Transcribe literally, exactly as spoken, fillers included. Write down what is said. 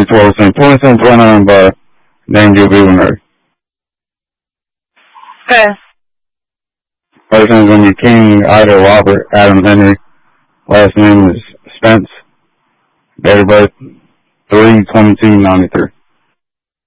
twenty-seven twenty-nine by name Joe B. Murray. Okay. First name's going to be King Ida Robert Adam Henry. Last name is Spence. Date of birth three twenty-two ninety-three.